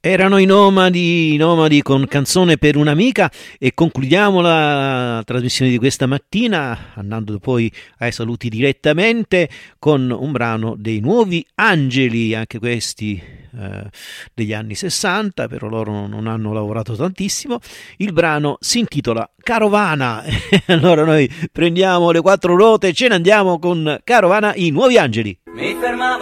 Erano i Nomadi con Canzone per un'amica, e concludiamo la trasmissione di questa mattina andando poi ai saluti direttamente con un brano dei Nuovi Angeli, anche questi degli anni 60, però loro non hanno lavorato tantissimo. Il brano si intitola Carovana. Allora noi prendiamo le quattro ruote e ce ne andiamo con Carovana, i Nuovi Angeli. Mi fermavo